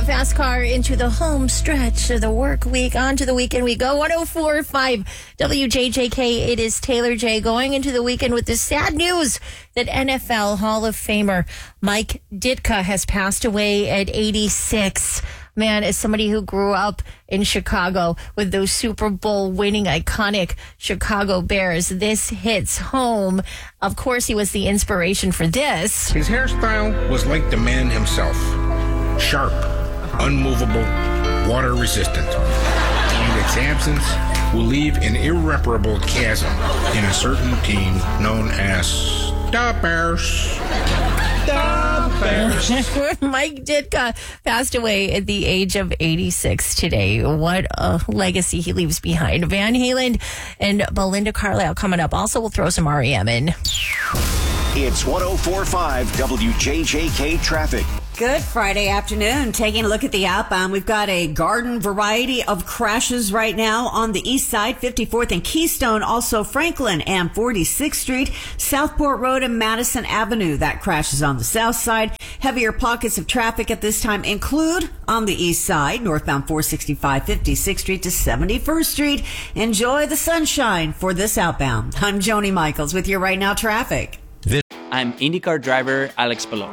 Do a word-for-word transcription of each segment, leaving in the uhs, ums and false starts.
fast car into the home stretch of the work week. On to the weekend we go. one oh four point five W J J K. It is Taylor J going into the weekend with the sad news that N F L Hall of Famer Mike Ditka has passed away at eighty-six. Man, as somebody who grew up in Chicago with those Super Bowl winning iconic Chicago Bears, this hits home. Of course, he was the inspiration for this. His hairstyle was like the man himself. Sharp, unmovable, water resistant. And its absence will leave an irreparable chasm in a certain team known as the Bears. The Bears. Mike Ditka passed away at the age of eighty-six today. What a legacy he leaves behind. Van Halen and Belinda Carlisle coming up. Also, we'll throw some R E M in. It's one oh four point five W J J K traffic. Good Friday afternoon. Taking a look at the outbound, we've got a garden variety of crashes right now on the east side, fifty-fourth and Keystone, also Franklin and forty-sixth Street, Southport Road and Madison Avenue. That crashes on the south side. Heavier pockets of traffic at this time include on the east side, northbound four sixty-five, fifty-sixth Street to seventy-first Street. Enjoy the sunshine for this outbound. I'm Joni Michaels with your Right Now traffic. I'm IndyCar driver Alex Palou.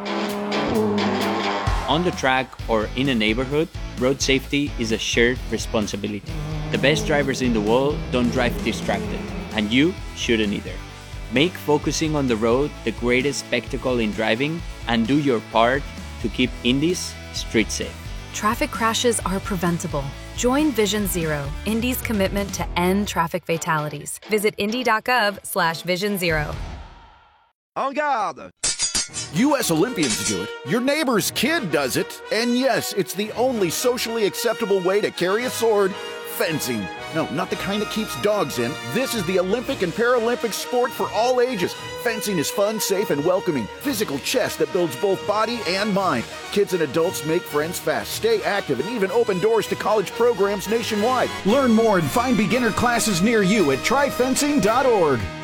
On the track or in a neighborhood, road safety is a shared responsibility. The best drivers in the world don't drive distracted, and you shouldn't either. Make focusing on the road the greatest spectacle in driving, and do your part to keep Indy's street safe. Traffic crashes are preventable. Join Vision Zero, Indy's commitment to end traffic fatalities. Visit indy.gov slash vision zero. En garde! U S Olympians do it, your neighbor's kid does it, and yes, it's the only socially acceptable way to carry a sword, fencing. No, not the kind that keeps dogs in. This is the Olympic and Paralympic sport for all ages. Fencing is fun, safe, and welcoming. Physical chess that builds both body and mind. Kids and adults make friends fast, stay active, and even open doors to college programs nationwide. Learn more and find beginner classes near you at try fencing dot org.